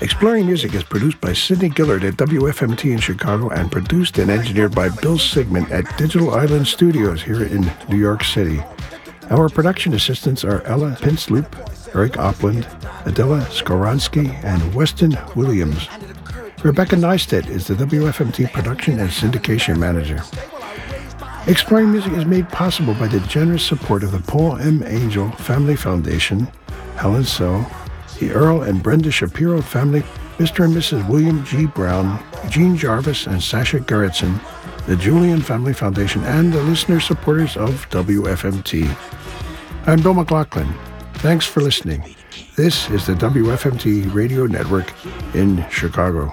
Exploring Music is produced by Sidney Gillard at WFMT in Chicago and produced and engineered by Bill Sigmund at Digital Island Studios here in New York City. Our production assistants are Ella Pinsloop, Eric Opland, Adela Skoransky, and Weston Williams. Rebecca Neistat is the WFMT production and syndication manager. Exploring Music is made possible by the generous support of the Paul M. Angel Family Foundation, Helen So, the Earl and Brenda Shapiro family, Mr. and Mrs. William G. Brown, Eugene Jarvis, and Sasha Gerritsen, the Julian Family Foundation, and the listener supporters of WFMT. I'm Bill McLaughlin. Thanks for listening. This is the WFMT Radio Network in Chicago.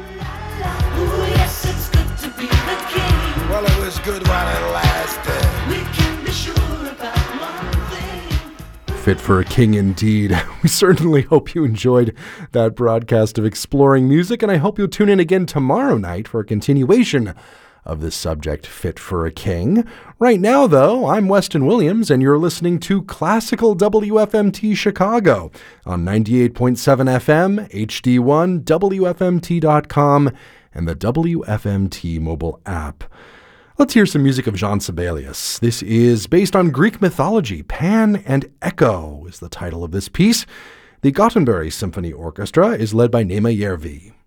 Well, it was good while it lasted. We can be sure about one thing. Fit for a king indeed. We certainly hope you enjoyed that broadcast of Exploring Music, and I hope you'll tune in again tomorrow night for a continuation of this subject, Fit for a King. Right now, though, I'm Weston Williams, and you're listening to Classical WFMT Chicago on 98.7 FM, HD1, WFMT.com, and the WFMT mobile app. Let's hear some music of Jean Sibelius. This is based on Greek mythology. Pan and Echo is the title of this piece. The Gothenburg Symphony Orchestra is led by Nema Järvi.